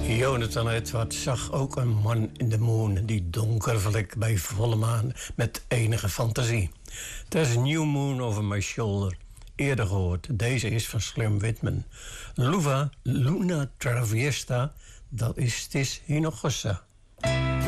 Jonathan Edward zag ook een man in de moon, die donkere vlek bij volle maan, met enige fantasie. There's a new moon over my shoulder. Eerder gehoord, deze is van Slim Whitman. Luna Traviesta, dat is Tis Hinojosa.